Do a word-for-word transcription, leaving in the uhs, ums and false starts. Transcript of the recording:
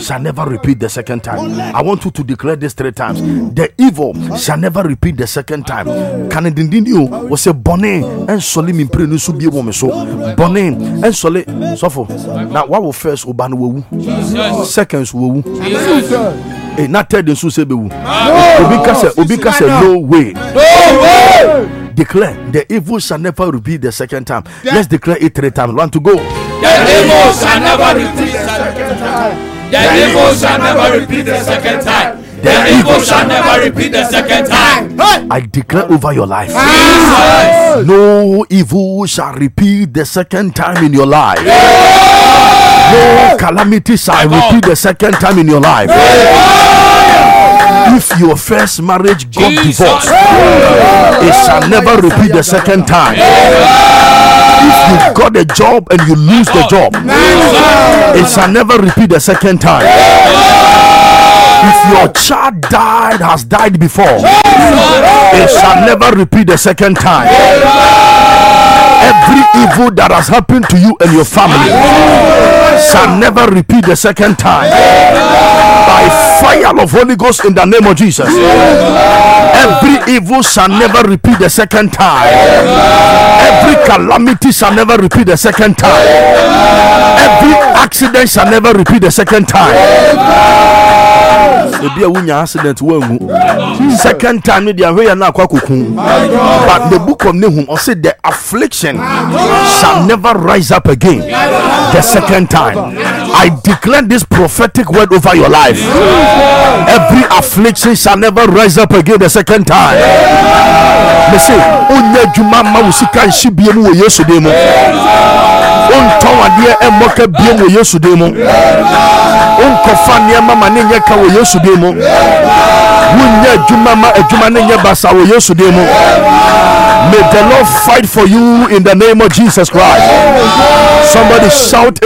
shall never repeat the second time. I want you to declare this three times. The evil shall never repeat the second time. Can it indeed you was a bonnet and solim in prenus be a woman so bonnet and solid suffer. Now what will first oban woo? Seconds woo. Eh, not tell them so say be woo. Obika Obika said no way. No way. Declare the evil shall never repeat the second time. Let's declare it three times. One to go. The evil shall never repeat the second time. The evil shall never repeat the second time. The evil shall never repeat the second time. I declare over your life. Jesus. No evil shall repeat the second time in your life. No calamity shall repeat the second time in your life. If your first marriage got Jesus. divorced, it shall never repeat the second time. If you got a job and you lose the job, it shall never repeat the second time. If your child died, has died before, it shall never repeat the second time. Every evil that has happened to you and your family shall never repeat the second time. By fire of Holy Ghost in the name of Jesus. Every evil shall never repeat the second time. Every calamity shall never repeat the second time. Every accident shall never repeat the second time. Maybe a winner accident won't. Second time, they are very not. But the book of Nahum said the affliction shall never rise up again the second time. I declare this prophetic word over your life. Every affliction shall never rise up again the second time. They say, Onya Juma Mausika and Shibiemu yesterday. On Tawadia and Moka Biemu yesterday. On Kofania Mama Ninyaka yesterday. Onya Juma Jumania Basa yesterday. May the Lord fight for you in the name of Jesus Christ. Somebody shout.